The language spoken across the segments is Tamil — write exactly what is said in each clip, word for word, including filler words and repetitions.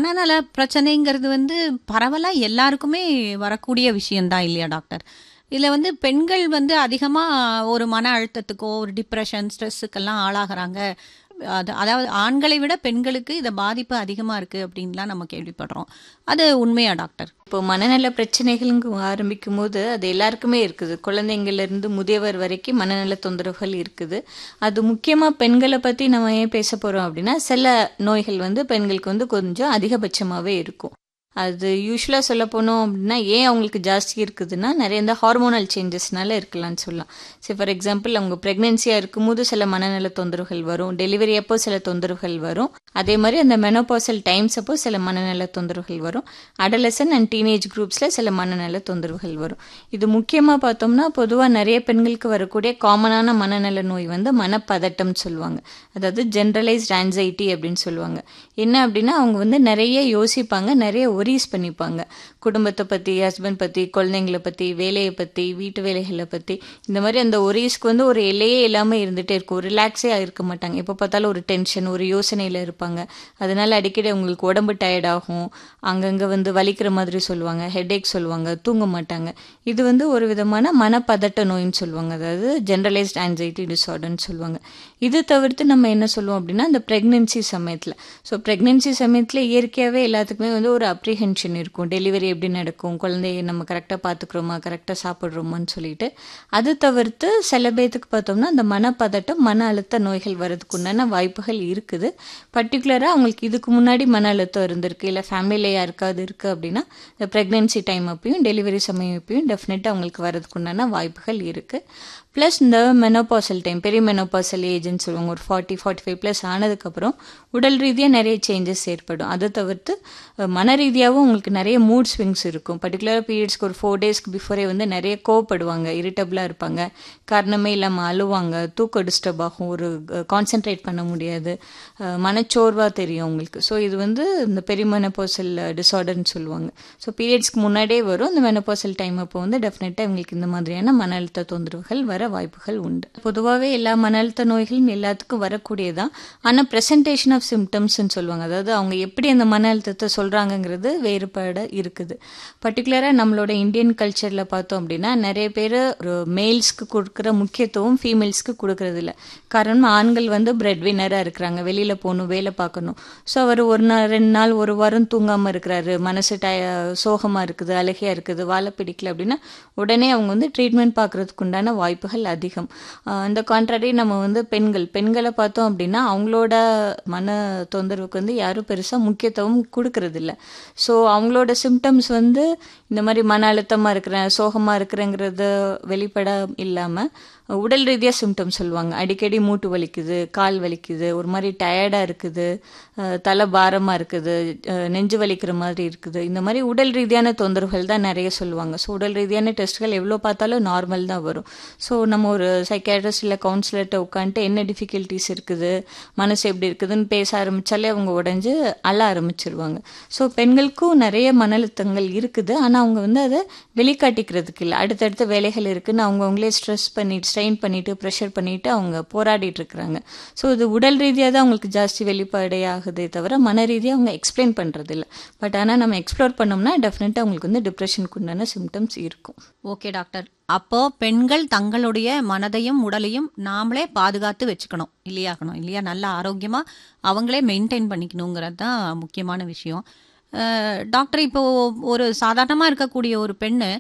மனநல பிரச்சனைங்கிறது வந்து பரவலா எல்லாருக்குமே வரக்கூடிய விஷயம்தான் இல்லையா டாக்டர்? இதுல வந்து பெண்கள் வந்து அதிகமா ஒரு மன அழுத்தத்துக்கோ, ஒரு டிப்ரஷன், ஸ்ட்ரெஸ்ஸுக்கெல்லாம் ஆளாகுறாங்க. அது அதாவது ஆண்களை விட பெண்களுக்கு இத பாதிப்பு அதிகமா இருக்கு அப்படின்லாம் நம்ம கேள்விப்படுறோம். அது உண்மையா டாக்டர்? இப்போ மனநல பிரச்சனைகள்னு ஆரம்பிக்கும் போது அது எல்லாருக்குமே இருக்குது. குழந்தைங்கள்ல இருந்து முதியவர் வரைக்கும் மனநல தொந்தரவுகள் இருக்குது. அது முக்கியமா பெண்களை பத்தி நம்ம ஏன் பேச போறோம் அப்படின்னா, சில நோய்கள் வந்து பெண்களுக்கு வந்து கொஞ்சம் அதிகபட்சமாவே இருக்கும். அது யூஸ்வலாக சொல்ல போனோம் அப்படின்னா, ஏன் அவங்களுக்கு ஜாஸ்தி இருக்குதுன்னா, நிறைய இந்த ஹார்மோனல் சேஞ்சஸ்னால இருக்கலாம்னு சொல்லலாம். சரி, ஃபார் எக்ஸாம்பிள் அவங்க ப்ரெக்னென்சியாக இருக்கும்போது சில மனநல தொந்தரவுகள் வரும், டெலிவரி அப்போ சில தொந்தரவுகள் வரும், அதே மாதிரி அந்த மெனோபாசல் டைம்ஸ் அப்போ சில மனநல தொந்தரவுகள் வரும், அடலசன் அண்ட் டீனேஜ் குரூப்ஸில் சில மனநல தொந்தரவுகள் வரும். இது முக்கியமாக பார்த்தோம்னா, பொதுவாக நிறைய பெண்களுக்கு வரக்கூடிய காமனான மனநல நோய் வந்து மனப்பதட்டம்னு சொல்லுவாங்க. அதாவது ஜென்ரலைஸ்ட் ஆன்சைட்டி அப்படின்னு சொல்லுவாங்க. என்ன அப்படின்னா, அவங்க வந்து நிறைய யோசிப்பாங்க, நிறைய ஒரீஸ் பண்ணிப்பாங்க. குடும்பத்தை பற்றி, ஹஸ்பண்ட் பற்றி, குழந்தைங்களை பற்றி, வேலையை பற்றி, வீட்டு வேலைகளை பற்றி, இந்த மாதிரி அந்த ஒரீஸ்க்கு வந்து ஒரு எல்லையே இல்லாமல் இருந்துகிட்டே இருக்கும். ரிலாக்ஸே இருக்க மாட்டாங்க. எப்போ பார்த்தாலும் ஒரு டென்ஷன், ஒரு யோசனையில் இருப்பாங்க. அதனால அடிக்கடி அவங்களுக்கு உடம்பு டயர்ட் ஆகும், அங்கங்கே வந்து வலிக்கிற மாதிரி சொல்லுவாங்க, ஹெட்ஏக் சொல்லுவாங்க, தூங்க மாட்டாங்க. இது வந்து ஒரு விதமான மனப்பதட்ட நோயின்னு சொல்லுவாங்க. அதாவது ஜென்ரலைஸ்ட் ஆன்சைட்டி டிஸார்டர்னு சொல்லுவாங்க. இது தவிர்த்து நம்ம என்ன சொல்லுவோம் அப்படின்னா, இந்த ப்ரெக்னென்சி சமயத்தில் ஸோ ப்ரெக்னென்சி சமயத்தில் இயற்கையாகவே எல்லாத்துக்குமே வந்து ஒரு அப்ரிஹென்ஷன் இருக்கும். டெலிவரி எப்படி நடக்கும், குழந்தைய நம்ம கரெக்டாக பார்த்துக்கிறோமா, கரெக்டாக சாப்பிட்றோமான்னு சொல்லிட்டு. அது தவிர்த்து சில பேர்த்துக்கு பார்த்தோம்னா அந்த மனப்பதட்டம், மன அழுத்த நோய்கள் வர்றதுக்கு உண்டான வாய்ப்புகள் இருக்குது. பர்டிகுலராக அவங்களுக்கு இதுக்கு முன்னாடி மன அழுத்தம் இருந்திருக்கு, இல்லை ஃபேமிலியில் யாருக்காவது இருக்குது அப்படின்னா, இந்த ப்ரெக்னென்சி டைம் அப்பையும் டெலிவரி சமயம் அப்பையும் டெஃபினட்டாக அவங்களுக்கு வர்றதுக்கு உண்டான வாய்ப்புகள் இருக்குது. ப்ளஸ் இந்த மெனோபாசல் டைம், பெரிய மெனோபாசல் ஏஜ்னு சொல்லுவாங்க, ஒரு ஃபார்ட்டி ஃபார்ட்டி ஃபைவ் ப்ளஸ் ஆனதுக்கப்புறம் உடல் ரீதியாக நிறைய சேஞ்சஸ் ஏற்படும். அதை தவிர்த்து மன ரீதியாகவும் உங்களுக்கு நிறைய மூட் ஸ்விங்ஸ் இருக்கும். பர்டிகுலராக பீரியட்ஸ்க்கு ஒரு ஃபோர் டேஸ்க்கு பிஃபோரே வந்து நிறைய கோவப்படுவாங்க, இரிட்டபிளாக இருப்பாங்க, காரணமே இல்லாமல் அழுவாங்க, தூக்கம் டிஸ்டர்ப் ஆகும், ஒரு கான்சென்ட்ரேட் பண்ண முடியாது, மனச்சோர்வாக தெரியும் உங்களுக்கு. ஸோ இது வந்து இந்த பெரிய மெனோபாசல் டிஸார்டர்னு சொல்லுவாங்க. ஸோ பீரியட்ஸ்க்கு முன்னாடியே வரும். இந்த மெனோபாசல் டைம் அப்போ வந்து டெஃபினட்டாக இவங்களுக்கு இந்த மாதிரியான மன அழுத்த தொந்தரவுகள் வர வாய்ப்புகள் உண்டு. பொதுவாகவே எல்லா மன அழுத்த நோய்களும் எல்லாத்துக்கும் வரக்கூடியதான். ஆனால் ப்ரெசன்டேஷன் ஆஃப் சிம்டம்ஸ்ன்னு சொல்லுவாங்க. அதாவது அவங்க எப்படி அந்த மன அழுத்தத்தை சொல்கிறாங்கங்கிறது வேறுபாடு இருக்குது. பர்டிகுலராக நம்மளோட இந்தியன் கல்ச்சரில் பார்த்தோம் அப்படின்னா, நிறைய பேர் ஒரு மேல்ஸ்க்கு கொடுக்குற முக்கியத்துவம் ஃபீமேல்ஸ்க்கு கொடுக்கறது இல்லை. காரணம், ஆண்கள் வந்து பிரெட் வின்னராக இருக்கிறாங்க, வெளியில் போகணும், வேலை பார்க்கணும். ஸோ அவர் ஒரு நாள் ரெண்டு நாள் ஒரு வாரம் தூங்காமல் இருக்கிறாரு, மனசு டய சோகமாக இருக்குது, அழுகையாக இருக்குது, வாழை பிடிக்கல அப்படின்னா உடனே அவங்க வந்து ட்ரீட்மெண்ட் பார்க்குறதுக்கு உண்டான வாய்ப்புகள் அதிகம். இந்த கான்ட்ராரி நம்ம வந்து பெண்கள் பெண்களை பார்த்தோம் அப்படின்னா அவங்களோட மன தொந்தரவுக்கு வந்து யாரும் பெருசாக முக்கியத்துவம் கொடுக்கறது இல்லை. ஸோ அவங்களோட சிம்டம்ஸ் வந்து இந்த மாதிரி மன அழுத்தமாக இருக்கிறேன், சோகமாக இருக்கிறேங்கிறது வெளிப்பட இல்லாமல் உடல் ரீதியாக சிம்டம்ஸ் சொல்லுவாங்க. அடிக்கடி மூட்டு வலிக்குது, கால் வலிக்குது, ஒரு மாதிரி டயர்டாக இருக்குது, தலை பாரமாக இருக்குது, நெஞ்சு வலிக்கிற மாதிரி இருக்குது, இந்த மாதிரி உடல் ரீதியான தொந்தரவுகள் தான் நிறைய சொல்லுவாங்க. ஸோ உடல் ரீதியான டெஸ்ட்கள் எவ்வளோ பார்த்தாலும் நார்மல் தான் வரும். ஸோ நம்ம ஒரு சைக்காட்ரிஸ்ட் இல்லை கவுன்சிலர்கிட்ட உட்காந்துட்டு என்ன டிஃபிகல்ட்டிஸ் இருக்குது, மனசு எப்படி இருக்குதுன்னு பேச ஆரம்பித்தாலே அவங்க உடஞ்சி அழ ஆரம்பிச்சிருவாங்க. ஸோ பெண்களுக்கும் நிறைய மன அழுத்தங்கள் இருக்குது. ஆனால் அவங்க வந்து அதை வெளிக்காட்டிக்கிறதுக்கு இல்லை. அடுத்தடுத்த வேலைகள் இருக்குதுன்னு அவங்கவுங்களே ஸ்ட்ரெஸ் பண்ணிட்டு ஸ்ட்ரெயின் பண்ணிட்டு ப்ரெஷர் பண்ணிட்டு அவங்க போராடிட்டு இருக்கிறாங்க. ஸோ இது உடல் ரீதியாக தான் அவங்களுக்கு ஜாஸ்தி வெளிப்பாடே ஆகுதே தவிர மன ரீதியாக அவங்க எக்ஸ்பிளைன் பண்ணுறது இல்லை. பட் ஆனால் நம்ம எக்ஸ்ப்ளோர் பண்ணோம்னா டெஃபினட்டாக அவங்களுக்கு வந்து டிப்ரெஷனுக்கு உண்டான சிம்டம்ஸ் இருக்கும். Okay doctor. அப்போ பெண்கள் தங்களுடைய மனதையும் உடலையும் நாமளே பாதுகாத்து வச்சுக்கணும் இல்லையாக்கணும் இல்லையா, நல்ல ஆரோக்கியமா அவங்களே மெயின்டைன் பண்ணிக்கணுங்கிறது தான் முக்கியமான விஷயம். டாக்டர், இப்போ ஒரு சாதாரணமாக இருக்கக்கூடிய ஒரு பெண்ணு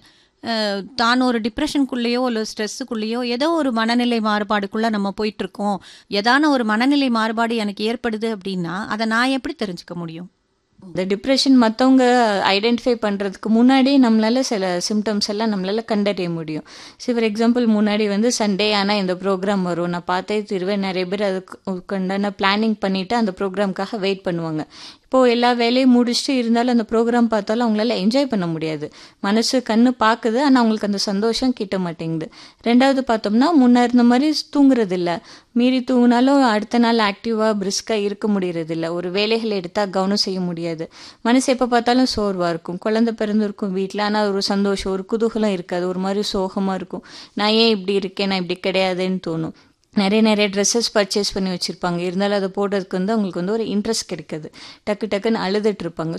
தான் ஒரு டிப்ரெஷனுக்குள்ளேயோ இல்லை ஸ்ட்ரெஸ்ஸுக்குள்ளேயோ ஏதோ ஒரு மனநிலை மாறுபாடுக்குள்ளே நம்ம போயிட்டுருக்கோம், ஏதான ஒரு மனநிலை மாறுபாடு எனக்கு ஏற்படுது அப்படின்னா அதை நான் எப்படி தெரிஞ்சுக்க முடியும்? இந்த டிப்ரெஷன் மற்றவங்க ஐடென்டிஃபை பண்ணுறதுக்கு முன்னாடி நம்மளால சில சிம்டம்ஸ் எல்லாம் நம்மளால கண்டறிய முடியும். ஸோ ஃபார் எக்ஸாம்பிள், முன்னாடி வந்து சண்டே ஆனால் இந்த ப்ரோக்ராம் வரும், நான் பார்த்தே தீர்வேன், நிறைய பேர் அதுக்கு உண்டான பிளானிங் பண்ணிவிட்டு அந்த ப்ரோக்ராம்காக வெயிட் பண்ணுவாங்க. இப்போது எல்லா வேலையும் முடிச்சுட்டு இருந்தாலும் அந்த ப்ரோக்ராம் பார்த்தாலும் அவங்களால என்ஜாய் பண்ண முடியாது. மனசு கண்ணு பார்க்குது, ஆனால் அவங்களுக்கு அந்த சந்தோஷம் கிட்ட மாட்டேங்குது. ரெண்டாவது பார்த்தோம்னா, முன்னே இருந்த மாதிரி தூங்குறது இல்லை, மீறி தூங்கினாலும் அடுத்த நாள் ஆக்டிவாக பிரிஸ்காக இருக்க முடியறது இல்லை, ஒரு வேலைகளை எடுத்தால் கவனம் செய்ய முடியாது, மனசு எப்போ பார்த்தாலும் சோர்வாக இருக்கும். குழந்தை பிறந்திருக்கும் வீட்டில், ஆனால் ஒரு சந்தோஷம், ஒரு குதூகலம் இருக்காது, ஒரு மாதிரி சோகமாக இருக்கும். நான் ஏன் இப்படி இருக்கேன், நான் இப்படி கிடையாதுன்னு தோணும். நிறைய நிறைய ட்ரெஸ்ஸஸ் பர்ச்சேஸ் பண்ணி வச்சுருப்பாங்க, இருந்தாலும் அதை போடுறதுக்கு வந்து அவங்களுக்கு வந்து ஒரு இன்ட்ரெஸ்ட் கிடைக்காது, டக்கு டக்குன்னு அழுதுட்டு இருப்பாங்க.